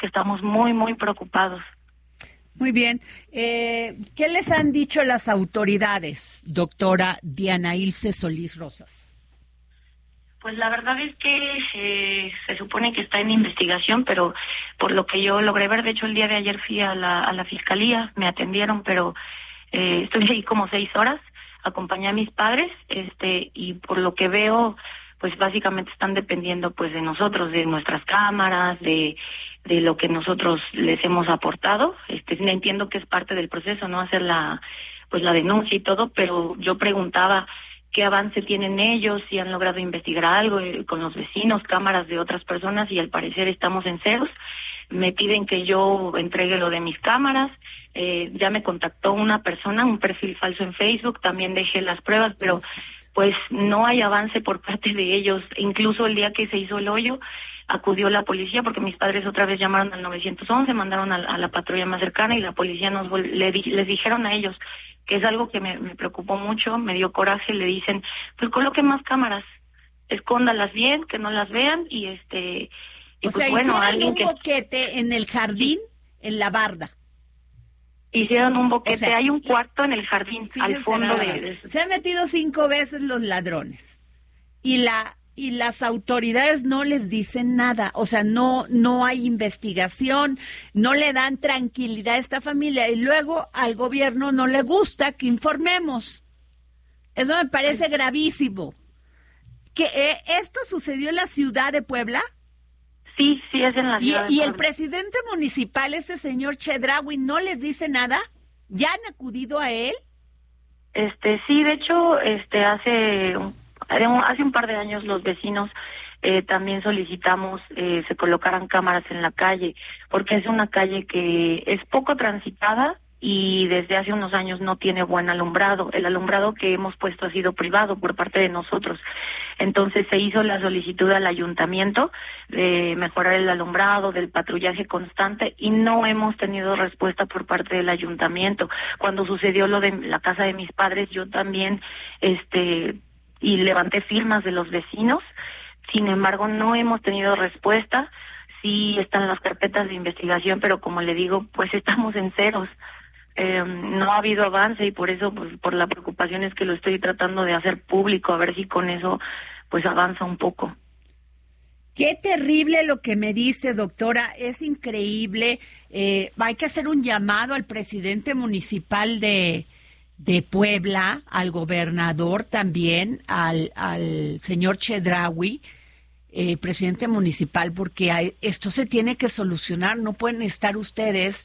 que estamos muy, muy preocupados. Muy bien. ¿Qué les han dicho las autoridades, doctora Diana Ilse Solís Rosas? Pues la verdad es que se supone que está en investigación, pero por lo que yo logré ver, de hecho el día de ayer fui a la fiscalía, me atendieron, pero estoy ahí como 6 horas, acompañé a mis padres, y por lo que veo, pues básicamente están dependiendo pues de nosotros, de nuestras cámaras, de lo que nosotros les hemos aportado. Entiendo que es parte del proceso, no hacer la denuncia y todo, pero yo preguntaba qué avance tienen ellos, si han logrado investigar algo con los vecinos, cámaras de otras personas, y al parecer estamos en ceros. Me piden que yo entregue lo de mis cámaras. Ya me contactó una persona, un perfil falso en Facebook, también dejé las pruebas, pero pues no hay avance por parte de ellos. Incluso el día que se hizo el hoyo, acudió la policía porque mis padres otra vez llamaron al 911, mandaron a la patrulla más cercana, y la policía les dijeron a ellos, que es algo que me preocupó mucho, me dio coraje. Le dicen, pues coloque más cámaras, escóndalas bien, que no las vean, y o pues sea, bueno, hicieron un boquete en el jardín, en la barda. Hicieron un boquete, O sea, hay un cuarto en el jardín, al fondo de... Se han metido 5 veces los ladrones, y las autoridades no les dicen nada, o sea, no hay investigación, no le dan tranquilidad a esta familia, y luego al gobierno no le gusta que informemos. Eso me parece gravísimo. ¿Que esto sucedió en la ciudad de Puebla? Sí, es en la ciudad de Puebla. ¿Y el presidente municipal, ese señor Chedraui, no les dice nada? ¿Ya han acudido a él? Sí, de hecho, hace un par de años los vecinos también solicitamos se colocaran cámaras en la calle, porque es una calle que es poco transitada y desde hace unos años no tiene buen alumbrado. El alumbrado que hemos puesto ha sido privado por parte de nosotros. Entonces se hizo la solicitud al ayuntamiento de mejorar el alumbrado, del patrullaje constante, y no hemos tenido respuesta por parte del ayuntamiento. Cuando sucedió lo de la casa de mis padres, yo también y levanté firmas de los vecinos. Sin embargo, no hemos tenido respuesta. Sí están las carpetas de investigación, pero como le digo, pues estamos en ceros. No ha habido avance, y por eso, pues por la preocupación es que lo estoy tratando de hacer público, a ver si con eso pues avanza un poco. Qué terrible lo que me dice, doctora, es increíble. Hay que hacer un llamado al presidente municipal de Puebla, al gobernador también, al señor Chedraui, presidente municipal, porque esto se tiene que solucionar. No pueden estar ustedes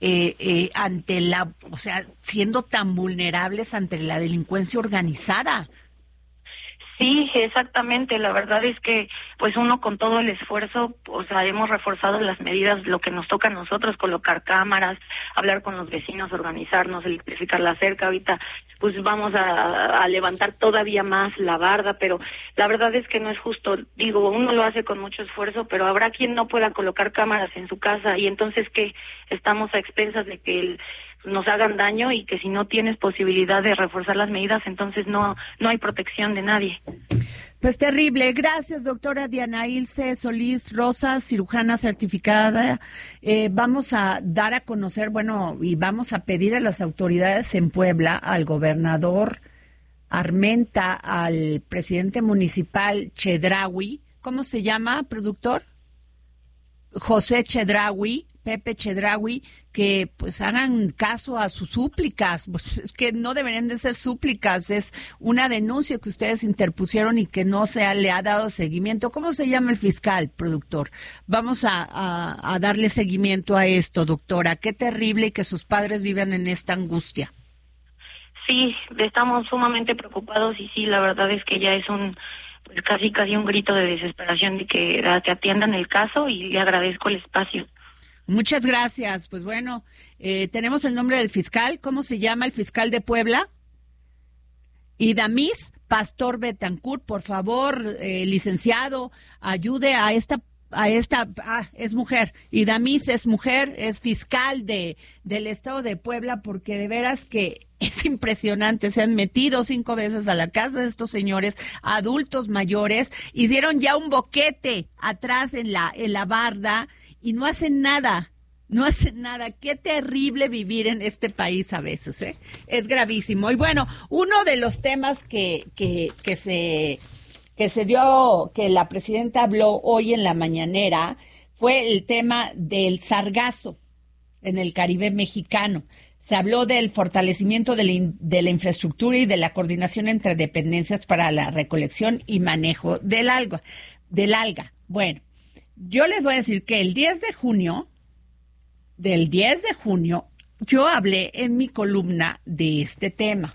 siendo tan vulnerables ante la delincuencia organizada. Sí, exactamente. La verdad es que, pues uno con todo el esfuerzo, o sea, hemos reforzado las medidas, lo que nos toca a nosotros, colocar cámaras, hablar con los vecinos, organizarnos, electrificar la cerca. Ahorita, pues vamos a levantar todavía más la barda, pero la verdad es que no es justo. Digo, uno lo hace con mucho esfuerzo, pero habrá quien no pueda colocar cámaras en su casa, y entonces que estamos a expensas de que nos hagan daño, y que si no tienes posibilidad de reforzar las medidas, entonces no hay protección de nadie. Pues terrible. Gracias, doctora Diana Ilse Solís Rosas, cirujana certificada. Vamos a dar a conocer, y vamos a pedir a las autoridades en Puebla, al gobernador Armenta, al presidente municipal Chedraui. ¿Cómo se llama, productor? José Chedraui, Pepe Chedraui, que pues hagan caso a sus súplicas. Pues es que no deberían de ser súplicas, es una denuncia que ustedes interpusieron y que no le ha dado seguimiento. ¿Cómo se llama el fiscal, productor? Vamos a darle seguimiento a esto, doctora. Qué terrible que sus padres vivan en esta angustia. Sí, estamos sumamente preocupados, y sí, la verdad es que ya es pues casi un grito de desesperación de que atiendan el caso, y le agradezco el espacio. Muchas gracias. Pues tenemos el nombre del fiscal. ¿Cómo se llama el fiscal de Puebla? Idamis Pastor Betancourt. Por favor, licenciado, ayude a esta, es mujer. Idamis es mujer, es fiscal del estado de Puebla, porque de veras que es impresionante. Se han metido 5 veces a la casa de estos señores, adultos mayores, hicieron ya un boquete atrás en la barda, y no hacen nada. No hacen nada. Qué terrible vivir en este país a veces, ¿eh? Es gravísimo. Y bueno, uno de los temas que se dio, que la presidenta habló hoy en la mañanera, fue el tema del sargazo en el Caribe mexicano. Se habló del fortalecimiento de la infraestructura y de la coordinación entre dependencias para la recolección y manejo del alga. Bueno, yo les voy a decir que el 10 de junio, yo hablé en mi columna de este tema.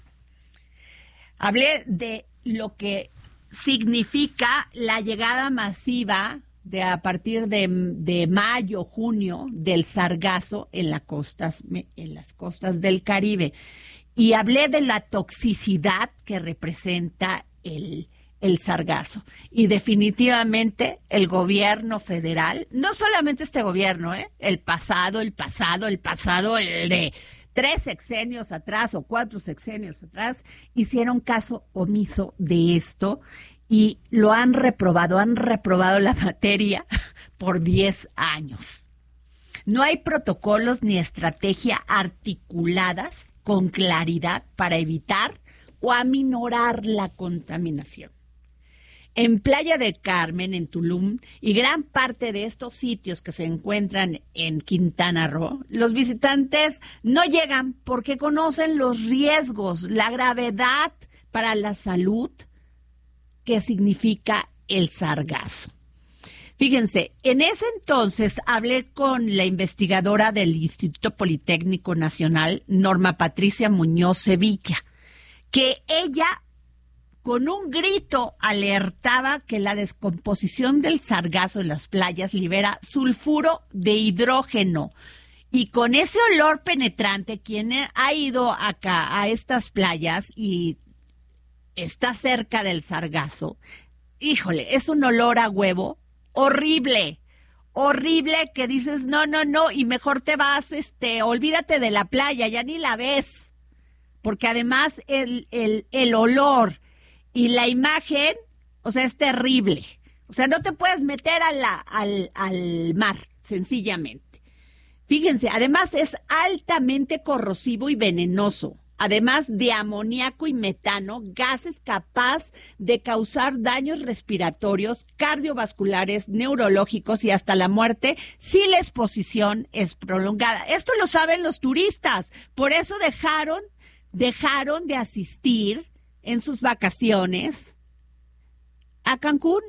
Hablé de lo que significa la llegada masiva a partir de mayo, junio, del sargazo en las costas del Caribe. Y hablé de la toxicidad que representa el sargazo. Y definitivamente el gobierno federal, no solamente este gobierno, el pasado, el de 3 sexenios atrás o 4 sexenios atrás, hicieron caso omiso de esto y lo han reprobado la materia por 10 años. No hay protocolos ni estrategia articuladas con claridad para evitar o aminorar la contaminación. En Playa del Carmen, en Tulum, y gran parte de estos sitios que se encuentran en Quintana Roo, los visitantes no llegan porque conocen los riesgos, la gravedad para la salud que significa el sargazo. Fíjense, en ese entonces hablé con la investigadora del Instituto Politécnico Nacional, Norma Patricia Muñoz Sevilla, que ella con un grito alertaba que la descomposición del sargazo en las playas libera sulfuro de hidrógeno. Y con ese olor penetrante, quien ha ido acá a estas playas y está cerca del sargazo, híjole, es un olor a huevo horrible, que dices no, y mejor te vas, olvídate de la playa, ya ni la ves, porque además el olor y la imagen, o sea, es terrible. O sea, no te puedes meter al mar, sencillamente. Fíjense, además es altamente corrosivo y venenoso. Además de amoníaco y metano, gases capaz de causar daños respiratorios, cardiovasculares, neurológicos y hasta la muerte si la exposición es prolongada. Esto lo saben los turistas, por eso dejaron de asistir en sus vacaciones a Cancún,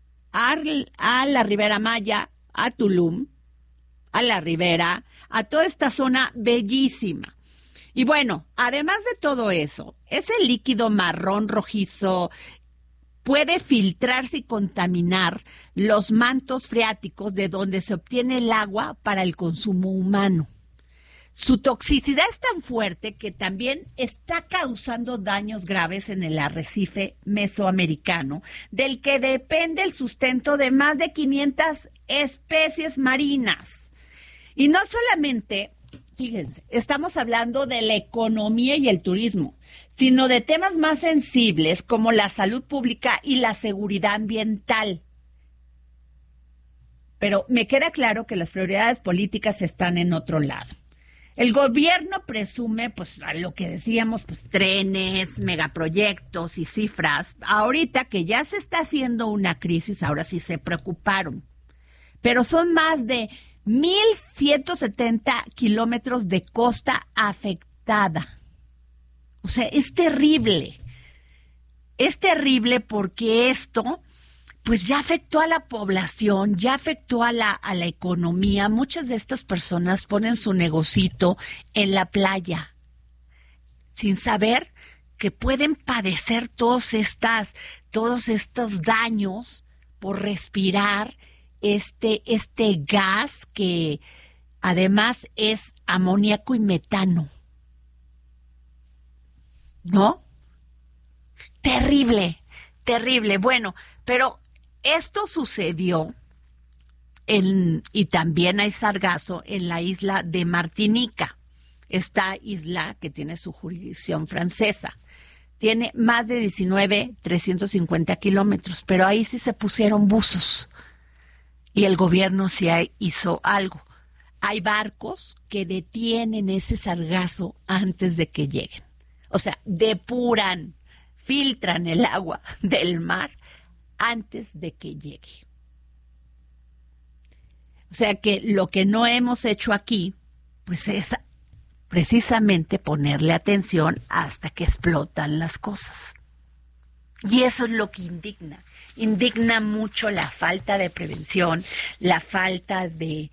a la Ribera Maya, a Tulum, a la Ribera, a toda esta zona bellísima. Y bueno, además de todo eso, ese líquido marrón rojizo puede filtrarse y contaminar los mantos freáticos de donde se obtiene el agua para el consumo humano. Su toxicidad es tan fuerte que también está causando daños graves en el arrecife mesoamericano, del que depende el sustento de más de 500 especies marinas. Y no solamente, fíjense, estamos hablando de la economía y el turismo, sino de temas más sensibles como la salud pública y la seguridad ambiental. Pero me queda claro que las prioridades políticas están en otro lado. El gobierno presume, pues, a lo que decíamos, pues, trenes, megaproyectos y cifras. Ahorita que ya se está haciendo una crisis, ahora sí se preocuparon. Pero son más de 1,170 kilómetros de costa afectada. O sea, es terrible. Es terrible porque esto, pues ya afectó a la población, ya afectó a la economía. Muchas de estas personas ponen su negocito en la playa sin saber que pueden padecer todos estos daños por respirar este gas que además es amoníaco y metano. ¿No? Terrible, terrible. Bueno, pero esto sucedió y también hay sargazo en la isla de Martinica, esta isla que tiene su jurisdicción francesa. Tiene más de 350 kilómetros, pero ahí sí se pusieron buzos. Y el gobierno sí hizo algo. Hay barcos que detienen ese sargazo antes de que lleguen. O sea, depuran, filtran el agua del mar antes de que llegue. O sea que lo que no hemos hecho aquí, pues es precisamente ponerle atención hasta que explotan las cosas. Y eso es lo que indigna. Indigna mucho la falta de prevención, la falta de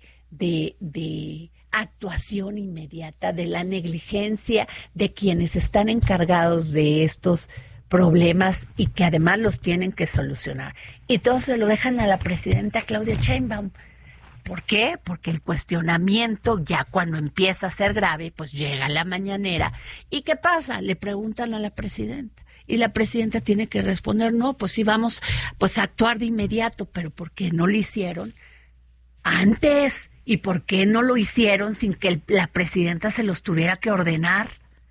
actuación inmediata, de la negligencia de quienes están encargados de estos problemas y que además los tienen que solucionar. Y todo se lo dejan a la presidenta Claudia Sheinbaum. ¿Por qué? Porque el cuestionamiento ya cuando empieza a ser grave, pues llega a la mañanera. ¿Y qué pasa? Le preguntan a la presidenta. Y la presidenta tiene que responder, no, pues sí vamos pues a actuar de inmediato, pero ¿por qué no lo hicieron antes? ¿Y por qué no lo hicieron sin que la presidenta se los tuviera que ordenar?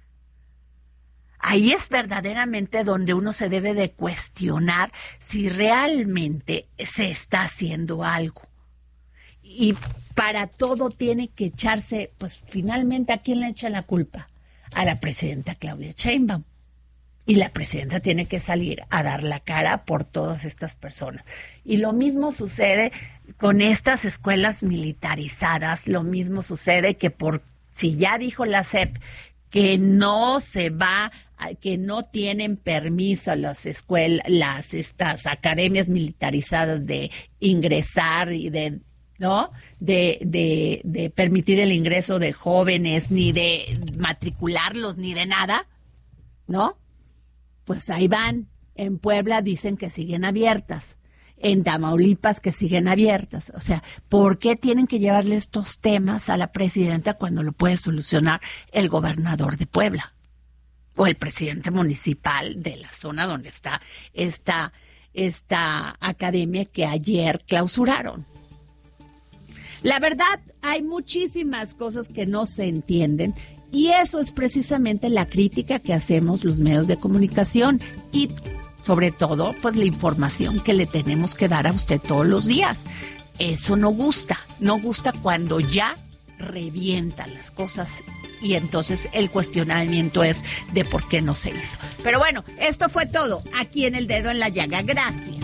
Ahí es verdaderamente donde uno se debe de cuestionar si realmente se está haciendo algo. Y para todo tiene que echarse, pues finalmente, ¿a quién le echa la culpa? A la presidenta Claudia Sheinbaum. Y la presidenta tiene que salir a dar la cara por todas estas personas. Y lo mismo sucede con estas escuelas militarizadas, lo mismo sucede que si ya dijo la SEP que no se va, que no tienen permiso las escuelas, estas academias militarizadas de ingresar y de permitir el ingreso de jóvenes, ni de matricularlos, ni de nada, ¿no? Pues ahí van. En Puebla dicen que siguen abiertas. En Tamaulipas que siguen abiertas. O sea, ¿por qué tienen que llevarle estos temas a la presidenta cuando lo puede solucionar el gobernador de Puebla? O el presidente municipal de la zona donde está esta academia que ayer clausuraron. La verdad, hay muchísimas cosas que no se entienden y eso es precisamente la crítica que hacemos los medios de comunicación y sobre todo, pues la información que le tenemos que dar a usted todos los días. Eso no gusta cuando ya revientan las cosas y entonces el cuestionamiento es de por qué no se hizo. Pero bueno, esto fue todo aquí en El Dedo en la Llaga. Gracias.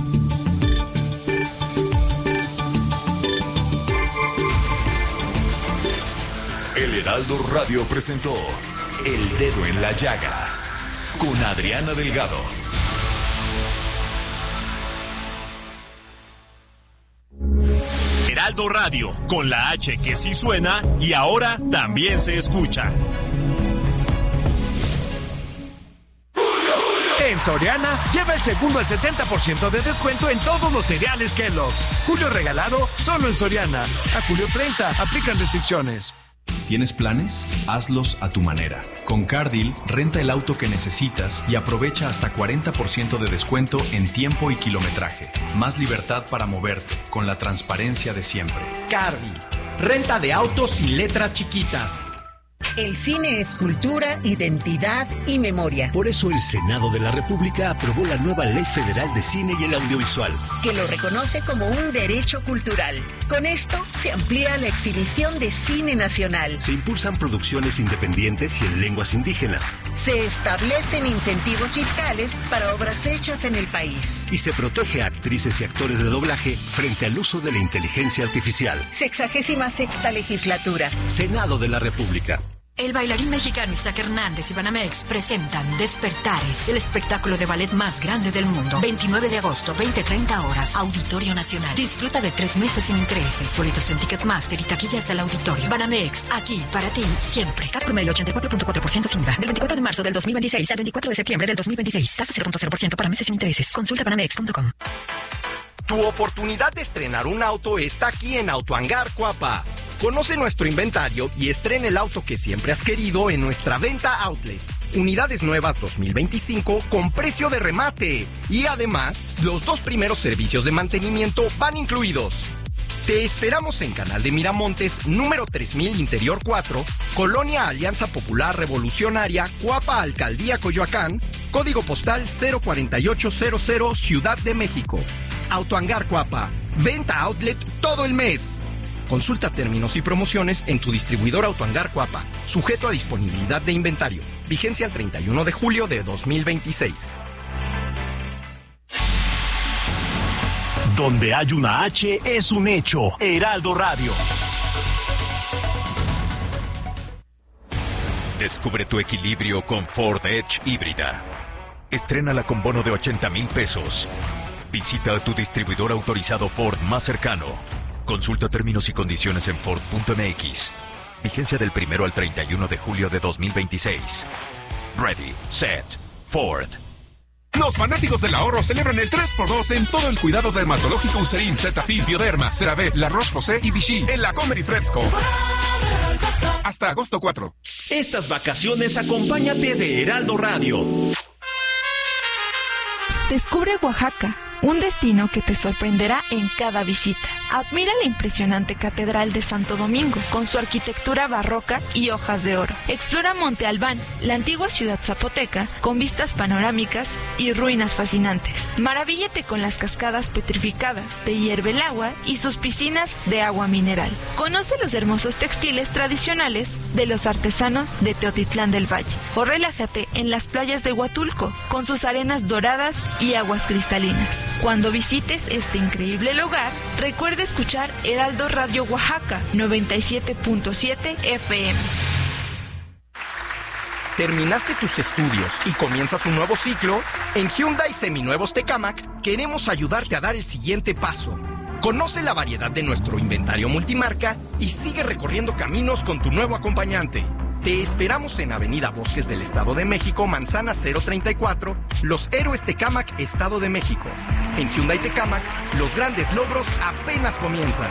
El Heraldo Radio presentó El Dedo en la Llaga con Adriana Delgado. Heraldo Radio, con la H que sí suena y ahora también se escucha. En Soriana, lleva el segundo al 70% de descuento en todos los cereales Kellogg's. Julio regalado solo en Soriana. A julio 30, aplican restricciones. ¿Tienes planes? Hazlos a tu manera. Con CarDeal, renta el auto que necesitas y aprovecha hasta 40% de descuento en tiempo y kilometraje. Más libertad para moverte, con la transparencia de siempre. CarDeal, renta de autos y letras chiquitas. El cine es cultura, identidad y memoria. Por eso el Senado de la República aprobó la nueva Ley Federal de Cine y el Audiovisual, que lo reconoce como un derecho cultural. Con esto se amplía la exhibición de cine nacional. Se impulsan producciones independientes y en lenguas indígenas. Se establecen incentivos fiscales para obras hechas en el país. Y se protege a actrices y actores de doblaje frente al uso de la inteligencia artificial. 66ª legislatura. Senado de la República. El bailarín mexicano Isaac Hernández y Banamex presentan Despertares, el espectáculo de ballet más grande del mundo. 29 de agosto, 20:30 horas, Auditorio Nacional. Disfruta de 3 meses sin intereses. Boletos en Ticketmaster y taquillas del auditorio. Banamex, aquí para ti, siempre. CAT promedio 84.4% sin IVA. Del 24 de marzo del 2026 al 24 de septiembre del 2026. Tasa 0.0% para meses sin intereses. Consulta banamex.com. Tu oportunidad de estrenar un auto está aquí en Autohangar Coapa. Conoce nuestro inventario y estrena el auto que siempre has querido en nuestra venta outlet. Unidades nuevas 2025 con precio de remate. Y además, los 2 primeros servicios de mantenimiento van incluidos. Te esperamos en Canal de Miramontes, número 3000 Interior 4, Colonia Alianza Popular Revolucionaria, Coapa, Alcaldía Coyoacán, código postal 04800, Ciudad de México. Autohangar Coapa, Venta outlet todo el mes. Consulta términos y promociones en tu distribuidor Autoangar Coapa. Sujeto a disponibilidad de inventario. Vigencia el 31 de julio de 2026. Donde hay una H es un hecho. Heraldo Radio. Descubre tu equilibrio con Ford Edge híbrida. Estrénala con bono de 80,000 pesos. Visita a tu distribuidor autorizado Ford más cercano. Consulta términos y condiciones en Ford.mx. Vigencia del 1 al 31 de julio de 2026. Ready, set, Ford. Los fanáticos del ahorro celebran el 3x2 en todo el cuidado dermatológico Eucerin, Cetaphil, Bioderma, CeraVe, La Roche-Posay y Vichy en La Comer y Fresco. Hasta agosto 4. Estas vacaciones acompáñate de Heraldo Radio. Descubre Oaxaca, un destino que te sorprenderá en cada visita. Admira la impresionante Catedral de Santo Domingo, con su arquitectura barroca y hojas de oro. Explora Monte Albán, la antigua ciudad zapoteca, con vistas panorámicas y ruinas fascinantes. Maravíllate con las cascadas petrificadas, te hierve el agua y sus piscinas de agua mineral. Conoce los hermosos textiles tradicionales de los artesanos de Teotitlán del Valle. O relájate en las playas de Huatulco, con sus arenas doradas y aguas cristalinas. Cuando visites este increíble lugar, recuerda escuchar Heraldo Radio Oaxaca 97.7 FM. ¿Terminaste tus estudios y comienzas un nuevo ciclo? En Hyundai Seminuevos Tecámac queremos ayudarte a dar el siguiente paso. Conoce la variedad de nuestro inventario multimarca y sigue recorriendo caminos con tu nuevo acompañante. Te esperamos en Avenida Bosques del Estado de México, Manzana 034, Los Héroes Tecámac, Estado de México. En Hyundai Tecámac, los grandes logros apenas comienzan.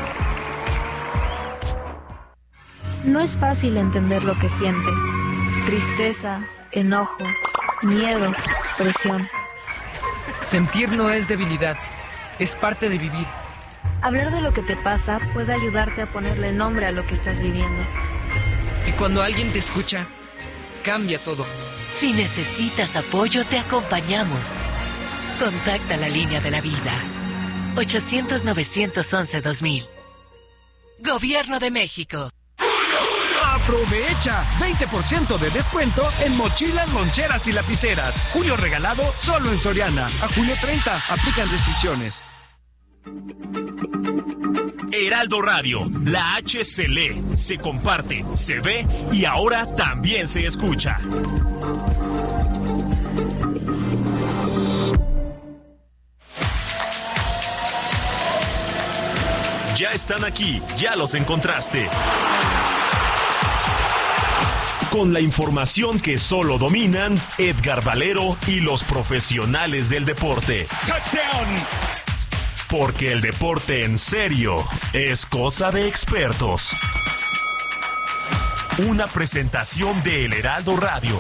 No es fácil entender lo que sientes. Tristeza, enojo, miedo, presión. Sentir no es debilidad, es parte de vivir. Hablar de lo que te pasa puede ayudarte a ponerle nombre a lo que estás viviendo. Y cuando alguien te escucha, cambia todo. Si necesitas apoyo, te acompañamos. Contacta la línea de la vida. 800-911-2000. Gobierno de México. Aprovecha 20% de descuento en mochilas, loncheras y lapiceras. Julio regalado solo en Soriana. A julio 30. Aplican restricciones. Heraldo Radio, la H se lee, se comparte, se ve y ahora también se escucha. Ya están aquí, ya los encontraste. Con la información que solo dominan Edgar Valero y los profesionales del deporte. ¡Touchdown! Porque el deporte en serio es cosa de expertos. Una presentación de El Heraldo Radio.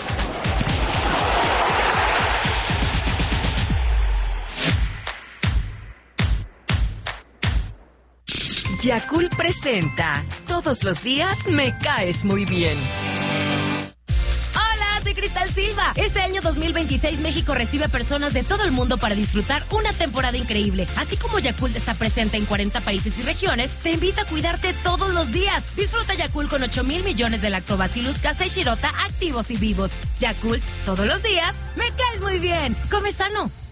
Yakult presenta Todos los días me caes muy bien. Soy Cristal Silva. Este año 2026 México recibe personas de todo el mundo para disfrutar una temporada increíble. Así como Yakult está presente en 40 países y regiones, te invita a cuidarte todos los días. Disfruta Yakult con 8,000 millones de lactobacillus casei shirota activos y vivos. Yakult, todos los días, me caes muy bien. Come sano.